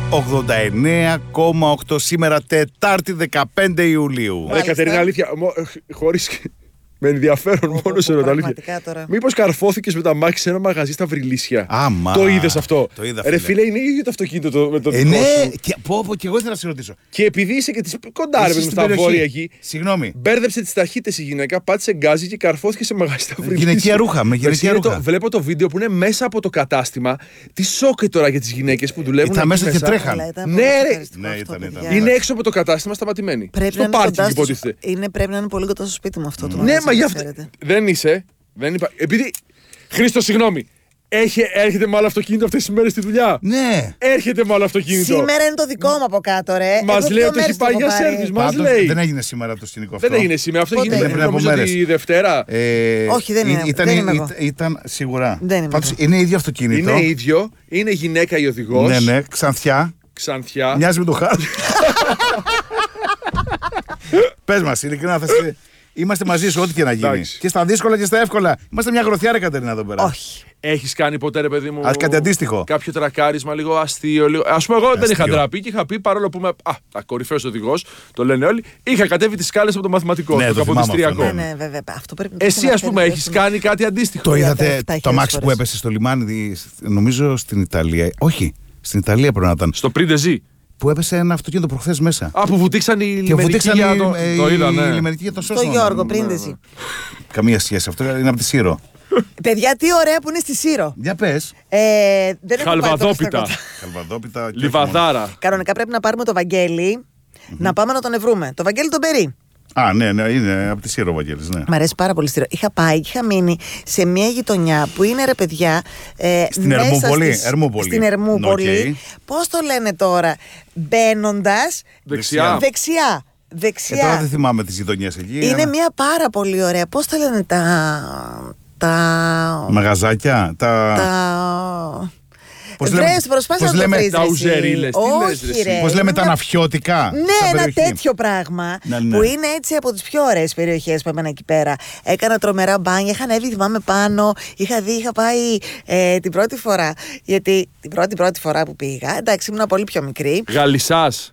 89,8 σήμερα Τετάρτη 15 Ιουλίου. Κατερίνα, αλήθεια, χωρίς... Με ενδιαφέρον μόνο σε ρωτάω. Μήπως καρφώθηκες με τα μάξι σε ένα μαγαζί στα Βρυλίσια? Άμα. Το είδες αυτό? Το είδα, ρε φίλε, είναι ίδιο το αυτοκίνητο με το δικό ναι, σου. και εγώ ήθελα να σε ρωτήσω. Και επειδή είσαι και τις κοντά, ρε παιδί μου, στα βόρεια εκεί. Συγγνώμη. Μπέρδεψε τις ταχύτητες η γυναίκα, πάτησε γκάζι και καρφώθηκε σε μαγαζί στα Βρυλίσια. Γυναικεία ρούχα, με γυναικεία ρούχα. Βλέπω το βίντεο που είναι μέσα από το κατάστημα. Τι σοκ τώρα για τις γυναίκες που δουλεύουν. Ήταν μέσα και τρέχαν. Ναι, ήταν. Είναι έξω από το κατάστημα σταματημένοι. Στο πάρκινγκ υποτίθεται. Πρέπει να είναι πολύ κοντά στο σπίτι μου αυτό το ναι, μα γι' αυτό. Δεν είσαι. Επειδή. Χρήστο, συγγνώμη. Έρχεται με άλλο αυτοκίνητο αυτές τις μέρες στη δουλειά. Ναι. Έρχεται με άλλο αυτοκίνητο. Σήμερα είναι το δικό μου από κάτω, ρε. Μας λέει ότι έχει πάει για σέρβις. Μας λέει. Δεν έγινε σήμερα το σκηνικό αυτό. Δεν έγινε σήμερα. Αυτό έγινε πριν από μέρες. Τη Δευτέρα. Όχι, δεν είναι. Ήταν σίγουρα. Πάντως είναι ίδιο αυτοκίνητο. Είναι ίδιο. Είναι γυναίκα η οδηγός. Ναι, Ξανθιά. Μοιάζει με το χάρτη. Πες μας, ειλικρινά, είμαστε μαζί σου, ό,τι και να γίνει. Και στα δύσκολα και στα εύκολα. Είμαστε μια γροθιά, ρε Κατερίνα, εδώ πέρα. Όχι. Έχεις κάνει ποτέ, ρε παιδί μου, κάτι αντίστοιχο? Κάποιο τρακάρισμα, λίγο αστείο. Ας πούμε, εγώ δεν είχα ντραπεί και είχα πει, παρόλο που είμαι κορυφαίος οδηγός, το λένε όλοι, είχα κατέβει τις σκάλες από το μαθηματικό, ναι, το καποδιστριακό. Ναι, βέβαια. Αυτό πρέπει να εσύ, ας πούμε, έχεις κάνει κάτι αντίστοιχο? Το είδατε το αμάξι που έπεσε στο λιμάνι, νομίζω στην Ιταλία? Όχι, στην Ιταλία πρέπει να ήταν. Στο Πριντεζί. Που έπεσε ένα αυτοκίνητο προχθές μέσα. Που βουτήξαν οι λιμενικοί για το είδα, ναι. Λιμενικοί για το σώσμα. Στο Γιώργο, Πρίντεζι. Καμία σχέση, αυτό είναι από τη Σύρο. Παιδιά, τι ωραία που είναι στη Σύρο. Για πες. Χαλβαδόπιτα. Λιβαδάρα. Κανονικά πρέπει να πάρουμε το Βαγγέλη, να πάμε να τον ευρούμε. Το Βαγγέλη τον Περί. Ναι, είναι από τη Σύρο ο Βαγγέλης, ναι. Μ' αρέσει πάρα πολύ Σύρο. Είχα πάει και είχα μείνει σε μια γειτονιά που είναι, ρε παιδιά, στην Ερμούπολη. Στην Ερμούπολη. Πώς το λένε τώρα? Μπαίνοντας δεξιά. Δεξιά. Δεν θυμάμαι τις γειτονιές εκεί. Είναι μια πάρα πολύ ωραία. Πώς τα λένε τα μαγαζάκια, Πώς λέμε τα ουζερίλες? Πώς λέμε τα ναφιώτικα? Ναι, ένα τέτοιο πράγμα που είναι έτσι από τις πιο ωραίες περιοχές που έμενα εκεί πέρα. Έκανα τρομερά μπάνια, είχα ανέβει, θυμάμαι πάνω, είχα πάει την πρώτη φορά. Γιατί την πρώτη φορά που πήγα, εντάξει, ήμουν πολύ πιο μικρή. Γαλισσάς.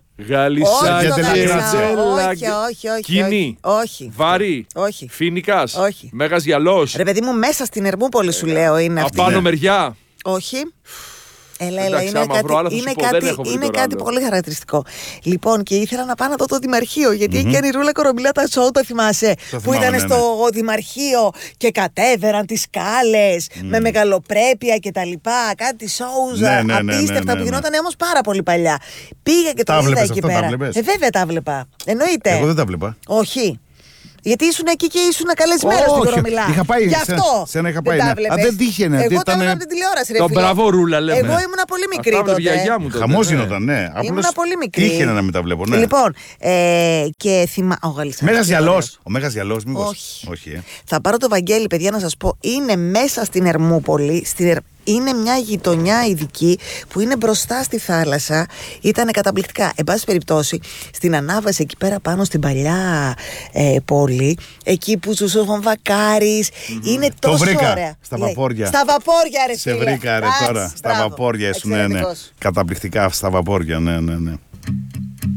Όχι. Κίνη. Όχι. Βάρη. Όχι. Φίνικας. Όχι. Μέγας Γυαλός. Ρε παιδί μου, μέσα στην Ερμούπολη σου λέω είναι αυτή. Απάνω μεριά. Όχι. Έλα, είναι κάτι πολύ χαρακτηριστικό. Λοιπόν, και ήθελα να πάω να δω το Δημαρχείο, γιατί έκανε η Ρούλα Κορομπιλά τα σοου, τα θυμάσαι? Που ήταν στο Δημαρχείο και κατέβαιναν τις σκάλες με μεγαλοπρέπεια και τα λοιπά. Κάτι σοου απίστευτα που γινόταν όμως πάρα πολύ παλιά. Πήγα και το είδα εκεί πέρα. Βέβαια τα βλέπα. Εννοείται. Εγώ δεν τα βλέπα. Όχι. Γιατί ήσουν εκεί και ήσουν καλεσμένος στην Κορομιλά. Είχα πάει. Γι' αυτό. Σε ένα είχα πάει. Δεν τύχαινε. Εγώ το ήμουν από την τηλεόραση, ρε φίλε. Τον μπράβο Ρούλα, λέμε. Εγώ ήμουν πολύ μικρή τότε. Χαμός γινόταν, ναι. Ήμουν πολύ μικρή. Τύχαινε να μην τα βλέπω, ναι. Λοιπόν, και ο Γαλισσάς. Μέγας Γυαλός. Ο Μέγας Γυαλός, μήπως? Όχι. Θα πάρω το Βαγγέλη, παιδιά, να σας πω. Είναι μέσα στην Ερμούπολη. Είναι μια γειτονιά ειδική που είναι μπροστά στη θάλασσα. Ήταν καταπληκτικά. Εν πάση περιπτώσει, στην ανάβαση εκεί πέρα πάνω στην παλιά πόλη, εκεί που σου έχουν Βακάρης, είναι τόσο ωραία. Στα βαπόρια. Στα βαπόρια, ρε φίλε. Σε βρήκα, ρε, τώρα. Στα βαπόρια ήσουν, ναι. Καταπληκτικά στα βαπόρια, ναι.